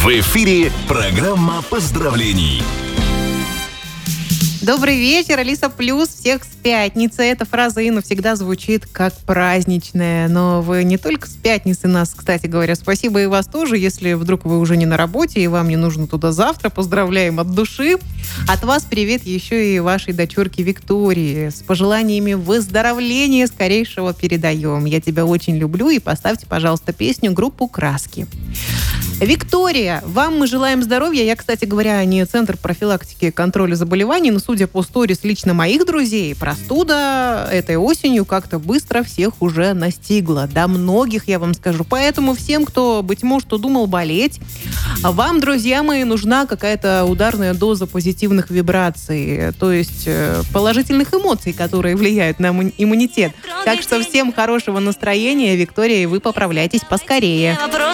В эфире программа поздравлений. Добрый вечер, Алиса Плюс, всех с пятницы. Эта фраза Инны всегда звучит как праздничная, но вы не только с пятницы нас, кстати говоря, спасибо и вас тоже, если вдруг вы уже не на работе и вам не нужно туда завтра, поздравляем от души. От вас привет еще и вашей дочурке Виктории. С пожеланиями выздоровления скорейшего передаем. Я тебя очень люблю, и поставьте, пожалуйста, песню группы «Краски». Виктория, вам мы желаем здоровья. Я, кстати говоря, не Центр профилактики и контроля заболеваний, но, судя по сторис лично моих друзей, простуда этой осенью как-то быстро всех уже настигла. Да многих, я вам скажу. Поэтому всем, кто, быть может, удумал болеть, вам, друзья мои, нужна какая-то ударная доза позитивных вибраций, то есть положительных эмоций, которые влияют на иммунитет. Так что всем хорошего настроения, Виктория, и вы поправляйтесь поскорее.